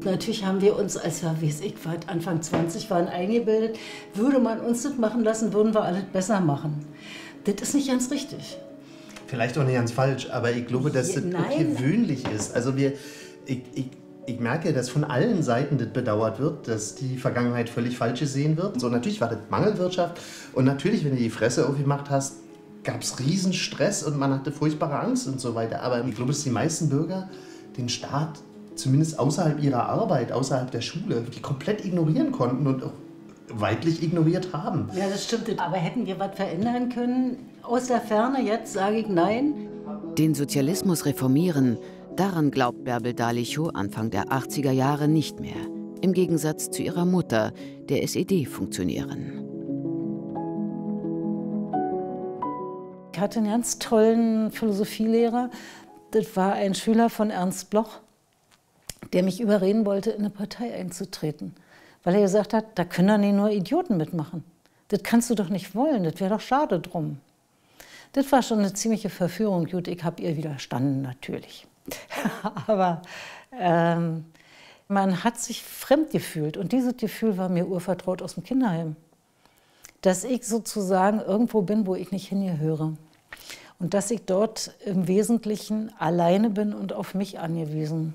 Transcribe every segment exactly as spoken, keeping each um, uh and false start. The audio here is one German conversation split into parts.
Natürlich haben wir uns, als wir, wie weiß ich, Anfang zwanzig waren, eingebildet, würde man uns das machen lassen, würden wir alles besser machen. Das ist nicht ganz richtig. Vielleicht auch nicht ganz falsch, aber ich glaube, dass das Nein. gewöhnlich ist. Also wir, ich, ich, ich merke, dass von allen Seiten das bedauert wird, dass die Vergangenheit völlig falsch gesehen wird. So, natürlich war das Mangelwirtschaft und natürlich, wenn du die Fresse aufgemacht hast, gab es riesen Stress und man hatte furchtbare Angst und so weiter. Aber ich glaube, dass die meisten Bürger den Staat zumindest außerhalb ihrer Arbeit, außerhalb der Schule, die komplett ignorieren konnten und auch weitlich ignoriert haben. Ja, das stimmt. Aber hätten wir was verändern können? Aus der Ferne jetzt sage ich nein. Den Sozialismus reformieren, daran glaubt Bärbel Dalichow Anfang der achtziger Jahre nicht mehr. Im Gegensatz zu ihrer Mutter, der S E D-Funktionärin. Ich hatte einen ganz tollen Philosophielehrer. Das war ein Schüler von Ernst Bloch, der mich überreden wollte, in eine Partei einzutreten. Weil er gesagt hat, da können doch nicht nur Idioten mitmachen. Das kannst du doch nicht wollen, das wäre doch schade drum. Das war schon eine ziemliche Verführung. Gut, ich habe ihr widerstanden, natürlich. Aber ähm, man hat sich fremd gefühlt. Und dieses Gefühl war mir urvertraut aus dem Kinderheim. Dass ich sozusagen irgendwo bin, wo ich nicht hingehöre. Und dass ich dort im Wesentlichen alleine bin und auf mich angewiesen.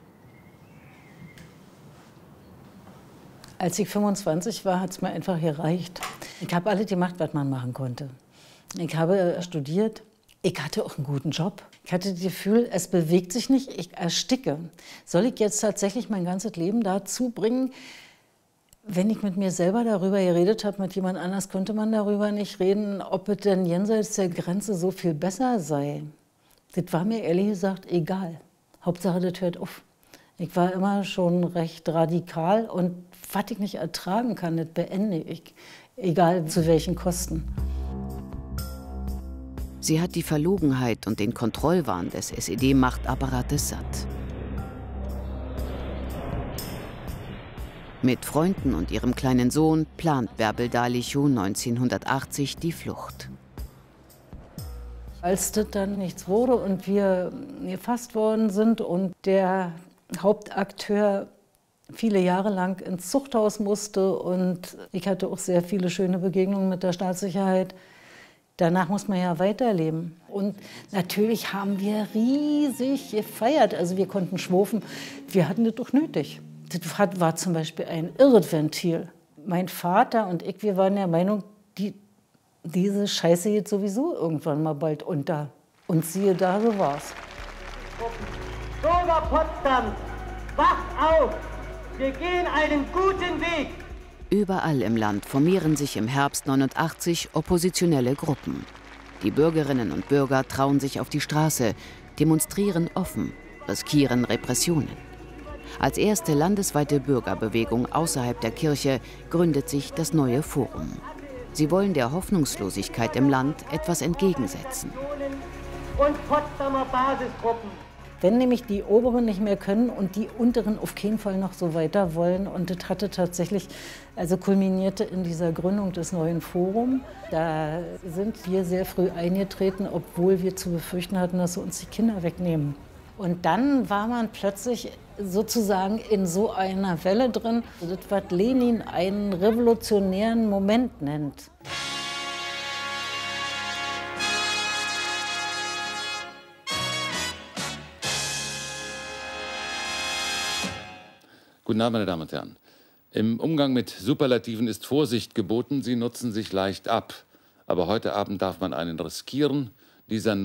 Als ich fünfundzwanzig war, hat es mir einfach gereicht. Ich habe alles gemacht, was man machen konnte. Ich habe studiert. Ich hatte auch einen guten Job. Ich hatte das Gefühl, es bewegt sich nicht, ich ersticke. Soll ich jetzt tatsächlich mein ganzes Leben dazu bringen? Wenn ich mit mir selber darüber geredet habe, mit jemand anders konnte man darüber nicht reden, ob es denn jenseits der Grenze so viel besser sei. Das war mir ehrlich gesagt egal. Hauptsache, das hört auf. Ich war immer schon recht radikal und was ich nicht ertragen kann, das beende ich, egal zu welchen Kosten. Sie hat die Verlogenheit und den Kontrollwahn des S E D-Machtapparates satt. Mit Freunden und ihrem kleinen Sohn plant Bärbel Dalichow neunzehnhundertachtzig die Flucht. Als das dann nichts wurde und wir gefasst worden sind und der Hauptakteur viele Jahre lang ins Zuchthaus musste und ich hatte auch sehr viele schöne Begegnungen mit der Staatssicherheit. Danach muss man ja weiterleben. Und natürlich haben wir riesig gefeiert. Also wir konnten schwufen. Wir hatten das doch nötig. Das war zum Beispiel ein Irrventil. Mein Vater und ich, wir waren der Meinung, die, diese Scheiße geht sowieso irgendwann mal bald unter. Und siehe da, so war's. Bürger Potsdam, wacht auf! Wir gehen einen guten Weg! Überall im Land formieren sich im Herbst neunundachtzig oppositionelle Gruppen. Die Bürgerinnen und Bürger trauen sich auf die Straße, demonstrieren offen, riskieren Repressionen. Als erste landesweite Bürgerbewegung außerhalb der Kirche gründet sich das neue Forum. Sie wollen der Hoffnungslosigkeit im Land etwas entgegensetzen. Und Potsdamer Basisgruppen. Wenn nämlich die Oberen nicht mehr können und die Unteren auf keinen Fall noch so weiter wollen. Und das hatte tatsächlich, also kulminierte in dieser Gründung des neuen Forums. Da sind wir sehr früh eingetreten, obwohl wir zu befürchten hatten, dass sie uns die Kinder wegnehmen. Und dann war man plötzlich sozusagen in so einer Welle drin, das, was Lenin einen revolutionären Moment nennt. Guten Abend, meine Damen und Herren. Im Umgang mit Superlativen ist Vorsicht geboten, sie nutzen sich leicht ab. Aber heute Abend darf man einen riskieren. Dieser